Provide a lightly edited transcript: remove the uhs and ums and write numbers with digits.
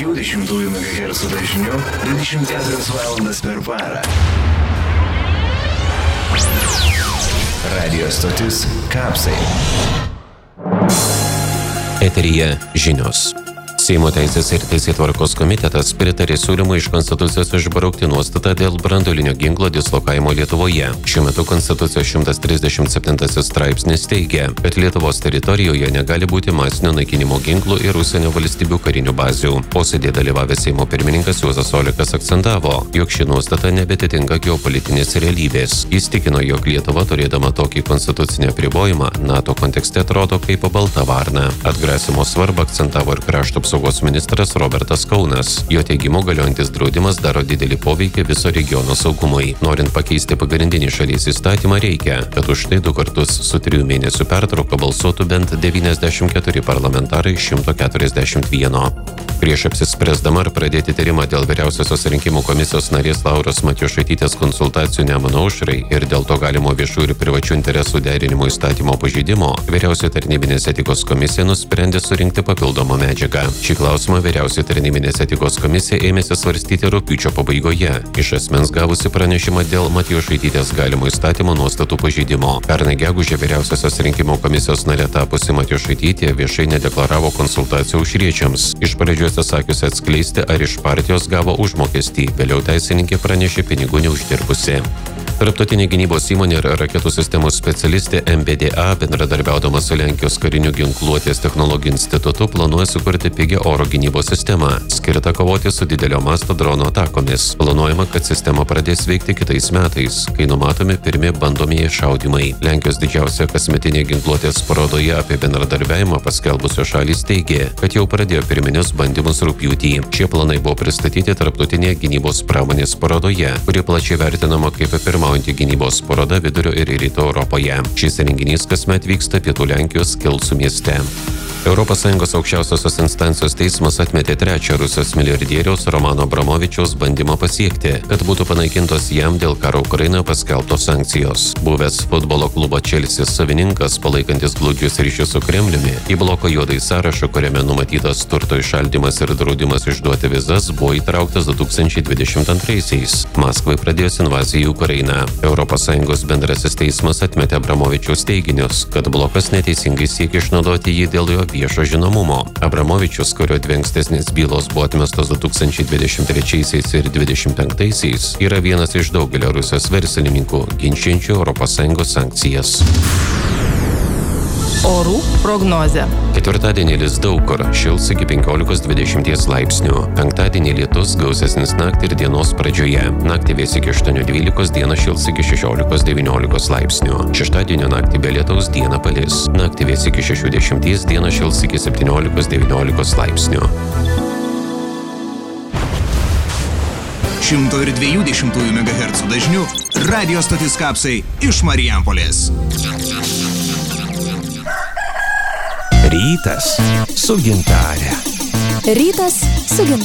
120 MHz dažniu 24 valandas per parą. Radio stotis Kapsai. Eteryje žinios. Seimo teisės ir teisėtvarkos komitetas pritarė siūlymui iš Konstitucijos išbraukti nuostatą dėl branduolinio ginklo dislokavimo Lietuvoje. Šiuo metu Konstitucijos 137 straipsnis teigia, kad Lietuvos teritorijoje negali būti masinio naikinimo ginklų ir užsienio valstybių karinių bazių. Posėdėje dalyvavęs Seimo pirmininkas Juozas Olekas akcentavo, jog ši nuostata nebetitinka geopolitinės realybės. Jis tikino, jog Lietuva, turėdama tokį konstitucinį apribojimą, NATO kontekste atrodo kaip balta varna. Atgrasimo svarbą akcentavo ir krašto apsaugos ministras Robertas Kaunas. Jo teigimu, galiojantis draudimas daro didelį poveikį viso regiono saugumui. Norint pakeisti pagrindinį šalies įstatymą, reikia, kad už tai 2 kartus su 3 mėnesių pertrauka balsuotų bent 94 parlamentarai 141. Prieš apsispręsdama ar pradėti tyrimą dėl Vyriausiosios rinkimų komisijos narės Lauros Matjošaitytės konsultacijų Nemuno aušrai ir dėl to galimo viešų ir privačių interesų derinimo įstatymo pažeidimo, Vyriausioji tarnybinės etikos komisija nusprendė surinkti papildomą medžiagą. Šį klausimą Vyriausioji tarnybinės etikos komisija ėmėsi svarstyti rugpjūčio pabaigoje, iš asmens gavusi pranešimą dėl Matjošaitytės galimo įstatymo nuostatų pažeidimo. Pernai gegužę Vyriausiosios rinkimų komisijos narė tapusi Matjošaitytė viešai nedeklaravo konsultacijų aušriečiams. Iš pradžių atsisakiusi atskleisti, ar iš partijos gavo užmokestį, vėliau teisininkė pranešė pinigų neuždirbusi. Tarptautinė gynybos įmonė ir raketų sistemų specialistė MBDA, bendradarbiaudama su Lenkijos karinių ginkluotės technologijų institutu, planuoja sukurti pigią oro gynybos sistemą, skirtą kovoti su didelio masto dronų atakomis. Planuojama, kad sistema pradės veikti kitais metais, kai numatomi pirmi bandomieji šaudymai. Lenkijos didžiausia kasmetinė ginkluotės parodoje apie bendradarbiavimą paskelbusios šalys teigė, kad jau pradėjo pirminius bandymus rugpjūtį. Šie planai buvo pristatyti tarptautinėje gynybos pramonės parodoje, kuri plačiai vertinama kaip pirmaujanti gynybos paroda Vidurio ir Rytų Europoje. Šis renginys kasmet vyksta Pietų Lenkijos Kielcų mieste. ES aukščiausiosios instancijos teismas atmetė 3 Rusijos milijardieriaus Romano Abramovičiaus bandymą pasiekti, kad būtų panaikintos jam dėl karo Ukrainoje paskelbtos sankcijos. Buvęs futbolo klubo Chelsea savininkas, palaikantis glaudžius ryšius su Kremliumi, į bloko juodai sąrašą, kuriame numatytas turto įšaldymas ir draudimas išduoti vizas, buvo įtrauktas 2022-aisiais. Maskvai pradėjus invaziją į Ukrainą. ES bendrasis teismas atmetė Abramovičiaus teiginius, kad blokas neteisingai siekia išnaudoti jį dėl jo viešo žinomumo. Abramovičius, kurio 2 ankstesnės bylos buvo atmestos 2023 ir 2025, yra vienas iš daugelio Rusijos verslininkų ginčiančių ES sankcijas. Orų prognozė. Ketvirtadienį lis daug kur, šils iki 15-20 laipsnių. Penktadienį lietus, gausesnis naktį ir dienos pradžioje. Naktį vės iki 8-12, dieną šils iki 16-19 laipsnių. Šeštadienio naktį be lietaus, dieną palis. Naktį vės iki 60, dieną šils iki 17-19 laipsnių. 120 MHz dažniu radio stotis Kapsai iš Marijampolės. Rytas su Gintare. Rytas su Gintare.